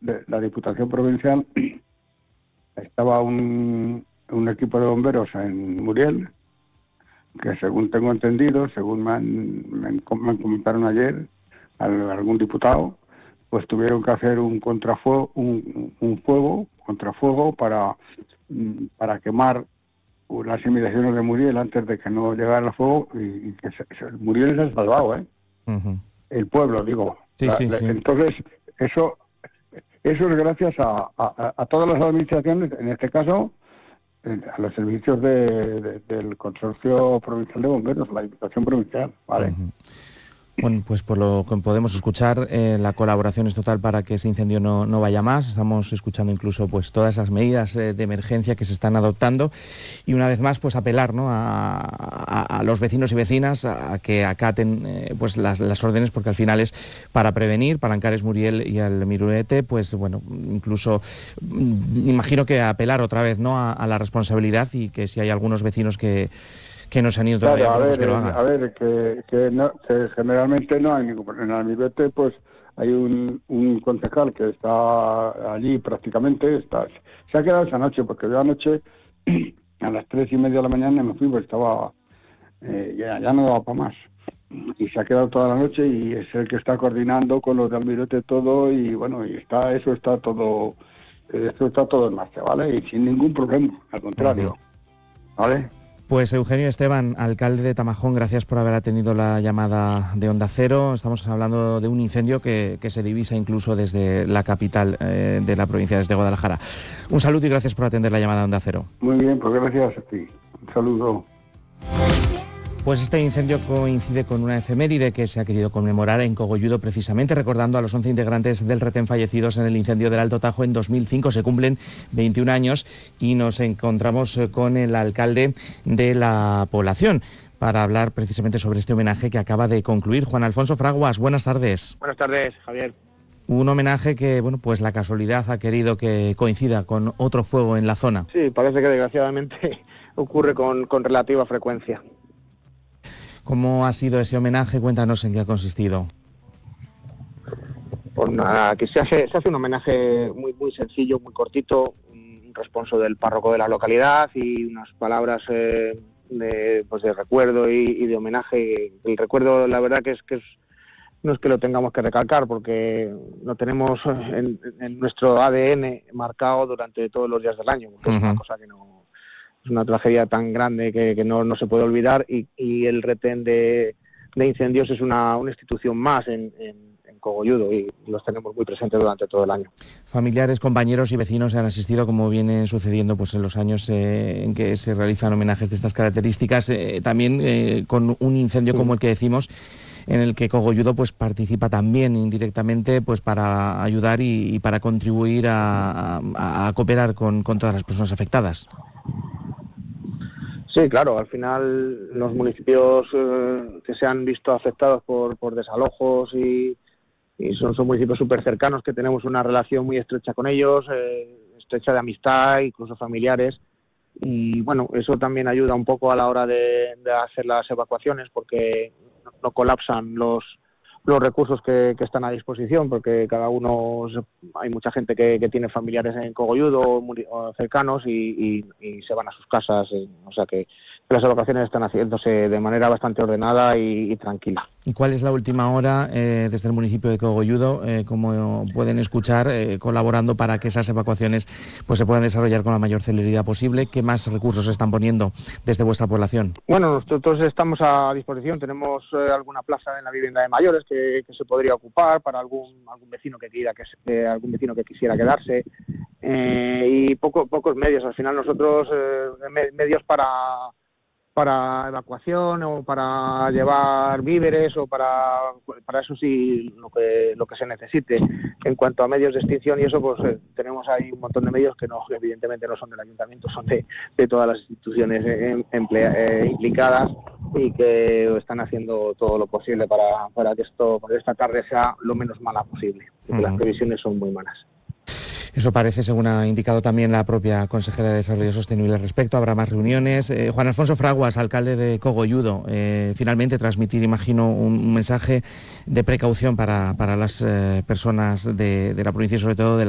de la Diputación Provincial estaba un equipo de bomberos en Muriel, que según tengo entendido, según me comentaron ayer algún diputado, pues tuvieron que hacer un contrafuego, contrafuego para quemar las inmediaciones de Muriel antes de que no llegara el fuego, y que Muriel se ha salvado, Uh-huh. el pueblo, digo. Sí. Entonces, eso es gracias a todas las administraciones, en este caso, a los servicios del Consorcio Provincial de Bomberos, la Diputación Provincial, ¿vale? Uh-huh. Bueno, pues por lo que podemos escuchar, la colaboración es total para que ese incendio no vaya más. Estamos escuchando incluso pues todas esas medidas de emergencia que se están adoptando, y una vez más pues apelar, ¿no?, a los vecinos y vecinas a que acaten pues las órdenes, porque al final es para prevenir, para Ancares Muriel y al Mirurete, pues bueno, incluso imagino que apelar otra vez, ¿no?, a la responsabilidad, y que si hay algunos vecinos que no se han ido todavía, claro, que lo hagan. A ver, que generalmente no hay ningún problema. En el Mirurete, pues hay un concejal que está allí prácticamente, se ha quedado esa noche, porque yo anoche a las 3:30 de la mañana me fui, porque estaba ya no daba para más, y se ha quedado toda la noche, y es el que está coordinando con los de Almirete todo, y bueno, y eso está todo en marcha, ¿vale? Y sin ningún problema, al contrario, ¿vale? Pues Eugenio Esteban, alcalde de Tamajón, gracias por haber atendido la llamada de Onda Cero. Estamos hablando de un incendio que se divisa incluso desde la capital de la provincia, desde Guadalajara. Un saludo y gracias por atender la llamada de Onda Cero. Muy bien, pues gracias a ti. Un saludo. Pues este incendio coincide con una efeméride que se ha querido conmemorar en Cogolludo, precisamente recordando a los 11 integrantes del retén fallecidos en el incendio del Alto Tajo en 2005. Se cumplen 21 años y nos encontramos con el alcalde de la población para hablar precisamente sobre este homenaje que acaba de concluir. Juan Alfonso Fraguas, buenas tardes. Buenas tardes, Javier. Un homenaje que, bueno, pues la casualidad ha querido que coincida con otro fuego en la zona. Sí, parece que desgraciadamente ocurre con relativa frecuencia. ¿Cómo ha sido ese homenaje? Cuéntanos en qué ha consistido. Pues nada, que se hace un homenaje muy sencillo, muy cortito, un responso del párroco de la localidad y unas palabras de recuerdo y de homenaje. El recuerdo, la verdad que no es que lo tengamos que recalcar, porque lo tenemos en nuestro ADN marcado durante todos los días del año, porque es una cosa que no... Es una tragedia tan grande que no se puede olvidar, y el retén de incendios es una institución más en Cogolludo, y los tenemos muy presentes durante todo el año. Familiares, compañeros y vecinos han asistido, como viene sucediendo pues en los años en que se realizan homenajes de estas características, también con un incendio como el que decimos, en el que Cogolludo pues participa también indirectamente pues para ayudar y para contribuir a cooperar con todas las personas afectadas. Sí, claro, al final los municipios que se han visto afectados por desalojos y son municipios súper cercanos, que tenemos una relación muy estrecha con ellos, estrecha de amistad, incluso familiares, y bueno, eso también ayuda un poco a la hora de hacer las evacuaciones, porque no colapsan los recursos que están a disposición, porque hay mucha gente que tiene familiares en Cogolludo o cercanos y se van a sus casas, o sea que las evacuaciones están haciéndose de manera bastante ordenada y tranquila. ¿Y cuál es la última hora desde el municipio de Cogolludo, como pueden escuchar, colaborando para que esas evacuaciones pues se puedan desarrollar con la mayor celeridad posible? ¿Qué más recursos se están poniendo desde vuestra población? Bueno, nosotros estamos a disposición, tenemos alguna plaza en la vivienda de mayores que se podría ocupar para algún vecino que quisiera quedarse, y pocos medios. Al final nosotros medios para evacuación o para llevar víveres o para eso sí lo que se necesite. En cuanto a medios de extinción y eso, pues tenemos ahí un montón de medios que evidentemente no son del ayuntamiento, son de todas las instituciones implicadas, y que están haciendo todo lo posible para que esta tarde sea lo menos mala posible, porque las previsiones son muy malas. Eso parece, según ha indicado también la propia consejera de Desarrollo Sostenible al respecto. Habrá más reuniones. Juan Alfonso Fraguas, alcalde de Cogolludo, finalmente transmitir, imagino, un mensaje de precaución para las personas de la provincia y sobre todo de